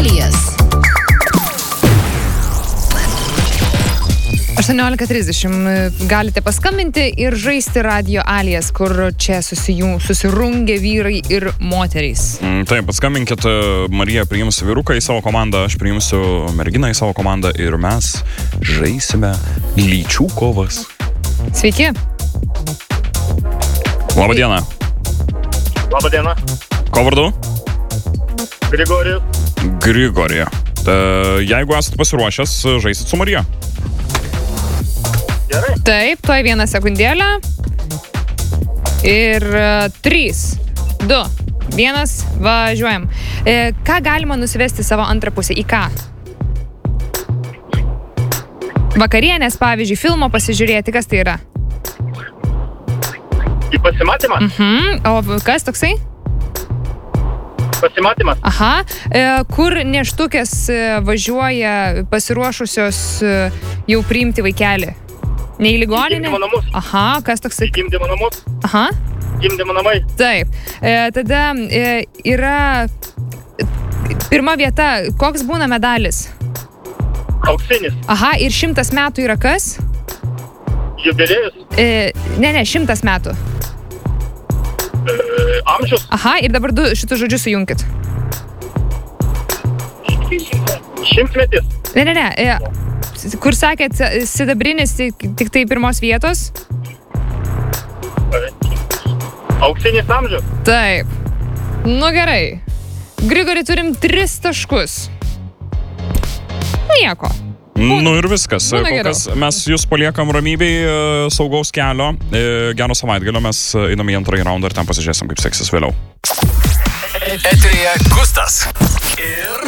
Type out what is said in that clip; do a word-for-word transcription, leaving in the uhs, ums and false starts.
aktualijas. aštuoniolika trisdešimt galite paskambinti ir žaisti Radio Alijas, kur čia susijung, susirungia vyrai ir moterys. Mm, taip, paskambinkit, Marija priims vyruką į savo komandą, aš priimsiu merginą į savo komandą ir mes žaisime lyčių kovas. Sveiki. Labą dieną. Labą dieną. Ko vardu? Grigorijus. Grigorija. Ta, jeigu esate pasiruošęs, žaisit su Marija. Gerai. Taip, tuoj vieną sekundėlę. Ir uh, trys, du, vienas, važiuojam. E, ką galima nusivesti savo antrą pusę? Į ką? Vakarienės, pavyzdžiui, filmo pasižiūrėti, kas tai yra? Į pasimatymą? Mhm. O kas toksai? Pasimatymas. Aha. E, kur nėštukės e, važiuoja pasiruošusios e, jau priimti vaikelį? Ne į ligoninę? Gimdymo namus. Aha, kas toksai? Gimdymo namus. Aha. Gimdymo namai. Taip. E, tada e, yra pirma vieta. Koks būna medalis? Auksinis. Aha, ir šimtas metų yra kas? Jubiliejus. E, ne, ne, šimtas metų. E, amžius. Aha, ir dabar du šitus žodžius sujunkit. Šimtmetis. Ne, ne, ne. E, kur sakėt, sidabrinis tik, tik tai pirmos vietos? Auksinis amžius. Taip. Nu gerai. Grigori, turim tris taškus. Nieko. Nu ir viskas. Būna Kol geriau. kas mes jūs paliekam ramybėj, saugaus kelio, gero savaitgalio, mes einame į antrąjį raundą ir ten pasižiūrėsim, kaip seksis vėliau. Eteryje Gustas ir